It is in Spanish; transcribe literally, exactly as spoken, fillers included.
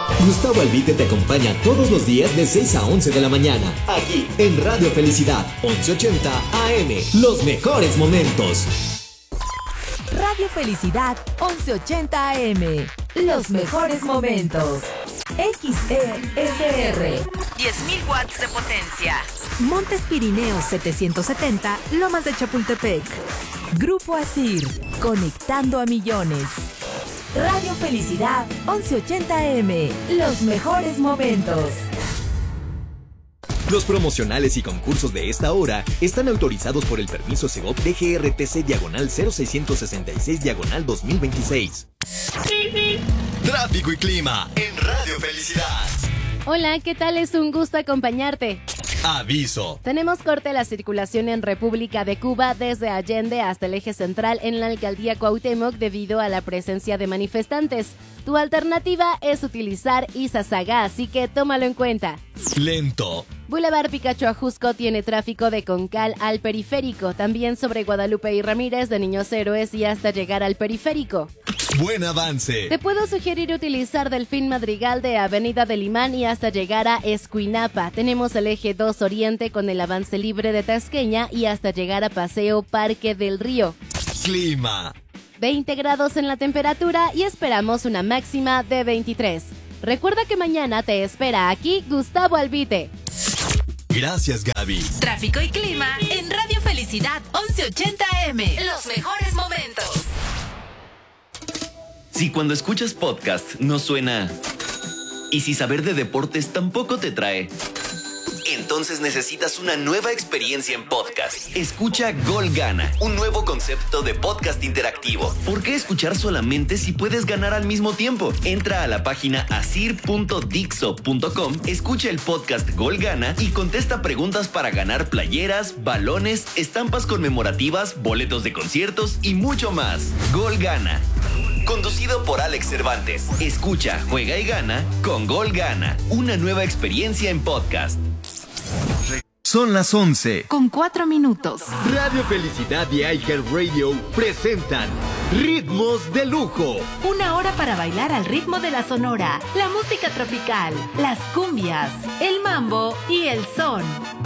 Gustavo Albite te acompaña todos los días de seis a once de la mañana, aquí en Radio Felicidad, once ochenta A M. Los mejores momentos. Radio Felicidad, once ochenta A M. Los mejores momentos. X E S R. diez mil watts de potencia. Montes Pirineos setecientos setenta, Lomas de Chapultepec. Grupo Asir, conectando a millones. Radio Felicidad, once ochenta A M. Los mejores momentos. Los promocionales y concursos de esta hora están autorizados por el permiso Segov D G R T C diagonal cero seiscientos sesenta y seis diagonal dos mil veintiséis. Tráfico y clima en Radio Felicidad. Hola, ¿qué tal? Es un gusto acompañarte. Aviso. Tenemos corte a la circulación en República de Cuba desde Allende hasta el eje central en la alcaldía Cuauhtémoc debido a la presencia de manifestantes. Tu alternativa es utilizar Izazaga, así que tómalo en cuenta. Lento. Boulevard Picacho Ajusco tiene tráfico de Concal al Periférico, también sobre Guadalupe y Ramírez de Niños Héroes y hasta llegar al Periférico. Buen avance. Te puedo sugerir utilizar Delfín Madrigal de Avenida del Imán y hasta llegar a Escuinapa. Tenemos el eje dos Oriente con el avance libre de Tasqueña y hasta llegar a Paseo Parque del Río. Clima. veinte grados en la temperatura y esperamos una máxima de veintitrés. Recuerda que mañana te espera aquí Gustavo Albite. Gracias, Gaby. Tráfico y clima en Radio Felicidad, once ochenta A M. Los mejores momentos. Si cuando escuchas podcast no suena, y si saber de deportes tampoco te trae, entonces necesitas una nueva experiencia en podcast. Escucha Gol Gana, un nuevo concepto de podcast interactivo. ¿Por qué escuchar solamente si puedes ganar al mismo tiempo? Entra a la página asir punto dixo punto com, escucha el podcast Gol Gana y contesta preguntas para ganar playeras, balones, estampas conmemorativas, boletos de conciertos y mucho más. Gol Gana. Conducido por Alex Cervantes. Escucha, juega y gana con Gol Gana. Una nueva experiencia en podcast. Son las once. Con cuatro minutos. Radio Felicidad y iHeartRadio presentan Ritmos de Lujo. Una hora para bailar al ritmo de la sonora, la música tropical, las cumbias, el mambo y el son.